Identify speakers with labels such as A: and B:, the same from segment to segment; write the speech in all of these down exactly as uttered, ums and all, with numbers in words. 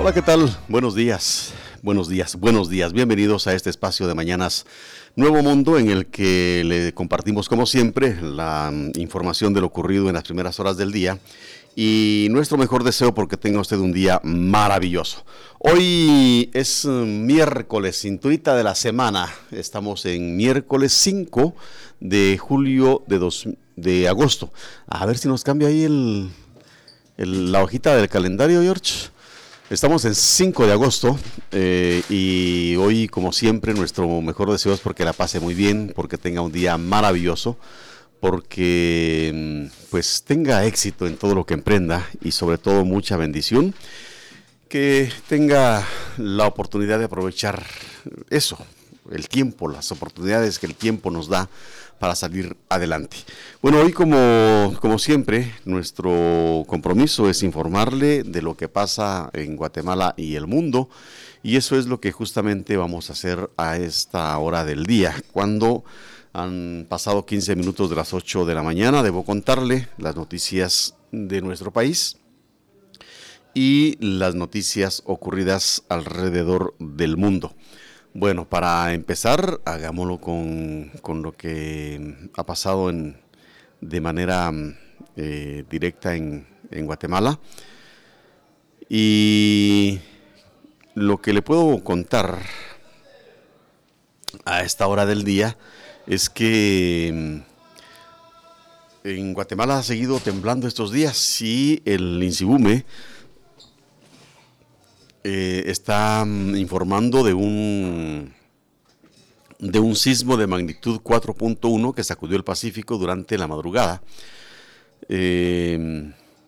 A: Hola, ¿qué tal? Buenos días, buenos días, buenos días. Bienvenidos a este espacio de Mañanas Nuevo Mundo, en el que le compartimos, como siempre, la información de lo ocurrido en las primeras horas del día y nuestro mejor deseo porque tenga usted un día maravilloso. Hoy es miércoles, cinturita de la semana. Estamos en miércoles cinco de julio de, dos, de agosto. A ver si nos cambia ahí el, el, la hojita del calendario, George. Estamos en cinco de agosto eh, y hoy, como siempre, nuestro mejor deseo es porque la pase muy bien, porque tenga un día maravilloso, porque pues tenga éxito en todo lo que emprenda y sobre todo mucha bendición, que tenga la oportunidad de aprovechar eso, el tiempo, las oportunidades que el tiempo nos da para salir adelante. Bueno, hoy como, como siempre, nuestro compromiso es informarle de lo que pasa en Guatemala y el mundo, y eso es lo que justamente vamos a hacer a esta hora del día. Cuando han pasado quince minutos de las ocho de la mañana, debo contarle las noticias de nuestro país y las noticias ocurridas alrededor del mundo. Bueno, para empezar, hagámoslo con, con lo que ha pasado en, de manera eh, directa en, en Guatemala. Y lo que le puedo contar a esta hora del día es que en Guatemala ha seguido temblando estos días y el INSIBUME Eh, está um, informando de un de un sismo de magnitud cuatro punto uno que sacudió el Pacífico durante la madrugada eh,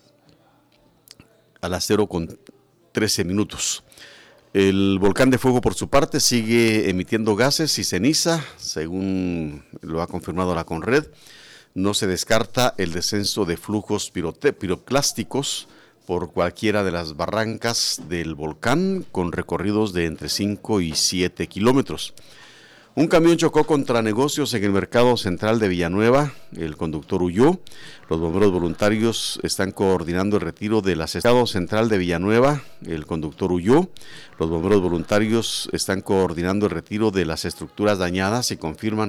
A: a las cero con trece minutos. El volcán de fuego, por su parte, sigue emitiendo gases y ceniza, según lo ha confirmado la CONRED. No se descarta el descenso de flujos pirote- piroclásticos por cualquiera de las barrancas del volcán, con recorridos de entre cinco y siete kilómetros. Un camión chocó contra negocios en el mercado central de Villanueva, el conductor huyó. Los bomberos voluntarios están coordinando el retiro del mercado central de Villanueva, el conductor huyó. Los bomberos voluntarios están coordinando el retiro de las estructuras dañadas y confirman